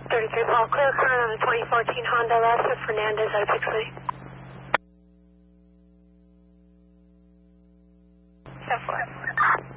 33 Paul, clear current on a 2014 Honda Lasso Fernandez at 6 10-4.